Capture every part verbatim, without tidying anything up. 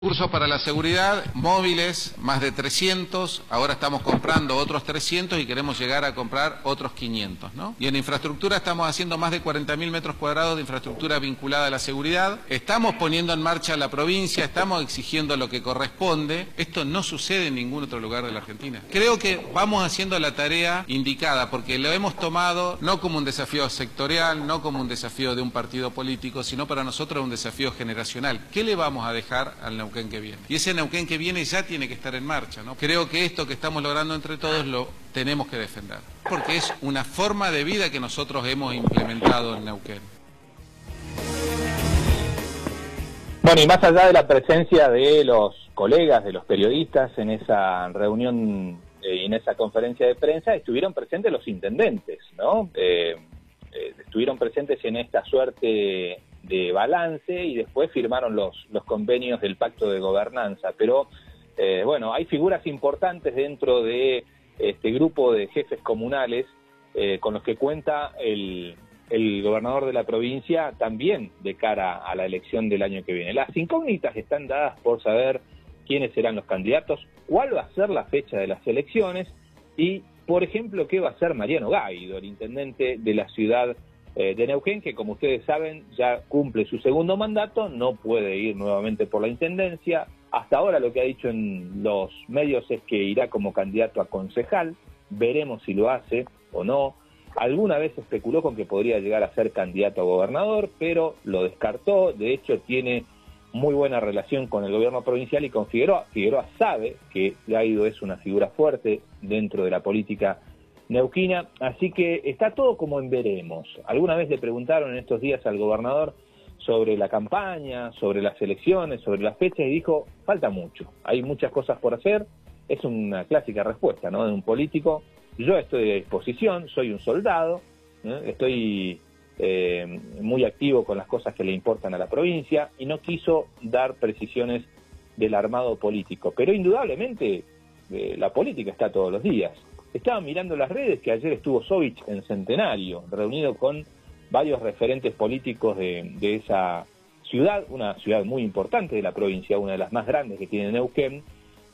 Cursos para la seguridad, móviles, más de trescientos, ahora estamos comprando otros trescientos y queremos llegar a comprar otros quinientos, ¿no? Y en infraestructura estamos haciendo más de cuarenta mil metros cuadrados de infraestructura vinculada a la seguridad, estamos poniendo en marcha la provincia, estamos exigiendo lo que corresponde, esto no sucede en ningún otro lugar de la Argentina. Creo que vamos haciendo la tarea indicada, porque lo hemos tomado no como un desafío sectorial, no como un desafío de un partido político, sino para nosotros un desafío generacional. ¿Qué le vamos a dejar al Neuquén que viene? Y ese Neuquén que viene ya tiene que estar en marcha, ¿no? Creo que esto que estamos logrando entre todos lo tenemos que defender, porque es una forma de vida que nosotros hemos implementado en Neuquén. Bueno, y más allá de la presencia de los colegas, de los periodistas en esa reunión y eh, en esa conferencia de prensa, estuvieron presentes los intendentes, ¿no? Eh, eh, estuvieron presentes en esta suerte de balance y después firmaron los, los convenios del pacto de gobernanza. Pero, eh, bueno, hay figuras importantes dentro de este grupo de jefes comunales eh, con los que cuenta el, el gobernador de la provincia también de cara a la elección del año que viene. Las incógnitas están dadas por saber quiénes serán los candidatos, cuál va a ser la fecha de las elecciones y, por ejemplo, qué va a hacer Mariano Gaido, el intendente de la ciudad Eh, de Neuquén, que como ustedes saben ya cumple su segundo mandato, no puede ir nuevamente por la intendencia. Hasta ahora lo que ha dicho en los medios es que irá como candidato a concejal, veremos si lo hace o no. Alguna vez especuló con que podría llegar a ser candidato a gobernador, pero lo descartó. De hecho tiene muy buena relación con el gobierno provincial y con Figueroa. Figueroa sabe que Gaido es una figura fuerte dentro de la política neuquina, así que está todo como en veremos. Alguna vez le preguntaron en estos días al gobernador sobre la campaña, sobre las elecciones, sobre las fechas, y dijo, falta mucho, hay muchas cosas por hacer. Es una clásica respuesta, ¿no?, de un político. Yo estoy a disposición, soy un soldado, ¿eh? estoy eh, muy activo con las cosas que le importan a la provincia, y no quiso dar precisiones del armado político. Pero indudablemente eh, la política está todos los días. Estaba mirando las redes que ayer estuvo Sovich en Centenario, reunido con varios referentes políticos de, de esa ciudad, una ciudad muy importante de la provincia, una de las más grandes que tiene Neuquén,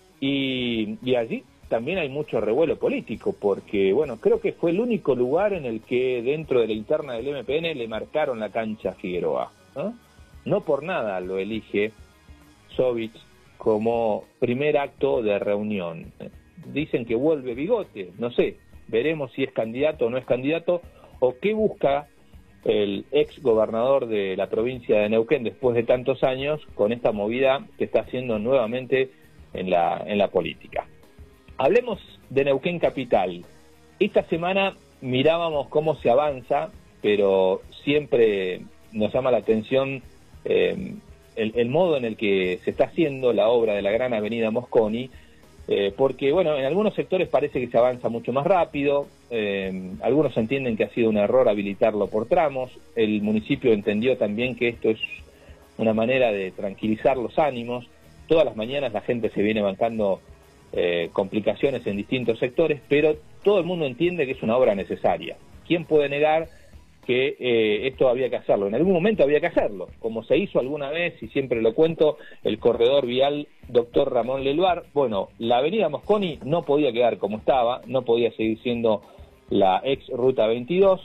y, y allí también hay mucho revuelo político, porque, bueno, creo que fue el único lugar en el que dentro de la interna del M P N le marcaron la cancha a Figueroa, ¿no? No por nada lo elige Sovich como primer acto de reunión. Dicen que vuelve Bigote, no sé, veremos si es candidato o no es candidato, o qué busca el ex gobernador de la provincia de Neuquén después de tantos años con esta movida que está haciendo nuevamente en la, en la política. Hablemos de Neuquén Capital. Esta semana mirábamos cómo se avanza, pero siempre nos llama la atención eh, el, el modo en el que se está haciendo la obra de la Gran Avenida Mosconi, Eh, porque, bueno, en algunos sectores parece que se avanza mucho más rápido, eh, algunos entienden que ha sido un error habilitarlo por tramos, el municipio entendió también que esto es una manera de tranquilizar los ánimos. Todas las mañanas la gente se viene bancando eh, complicaciones en distintos sectores, pero todo el mundo entiende que es una obra necesaria. ¿Quién puede negar que eh, esto había que hacerlo? En algún momento había que hacerlo, como se hizo alguna vez, y siempre lo cuento, el corredor vial Doctor Ramón Leluar. Bueno, la avenida Mosconi no podía quedar como estaba, no podía seguir siendo la ex Ruta veintidós,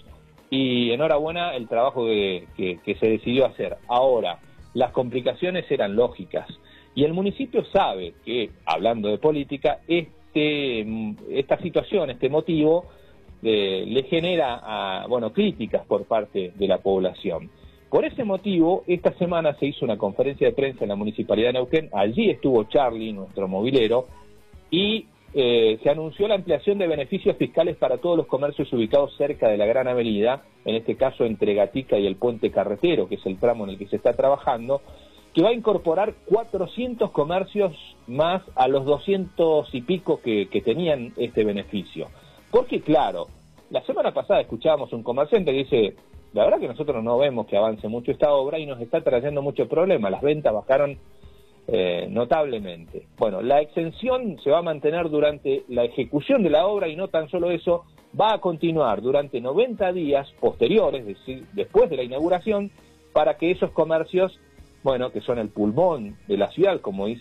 y enhorabuena el trabajo que, que, que se decidió hacer. Ahora, las complicaciones eran lógicas, y el municipio sabe que, hablando de política, este, esta situación, este motivo, Eh, le genera a, bueno, críticas por parte de la población. Por ese motivo, esta semana se hizo una conferencia de prensa en la Municipalidad de Neuquén. Allí estuvo Charlie, nuestro movilero, y eh, se anunció la ampliación de beneficios fiscales para todos los comercios ubicados cerca de la Gran Avenida, en este caso entre Gatica y el Puente Carretero, que es el tramo en el que se está trabajando, que va a incorporar cuatrocientos comercios más a los doscientos y pico que, que tenían este beneficio. Porque, claro, la semana pasada escuchábamos un comerciante que dice, la verdad que nosotros no vemos que avance mucho esta obra y nos está trayendo mucho problema, las ventas bajaron eh, notablemente. Bueno, la exención se va a mantener durante la ejecución de la obra, y no tan solo eso, va a continuar durante noventa días posteriores, es decir, después de la inauguración, para que esos comercios bueno, que son el pulmón de la ciudad, como dice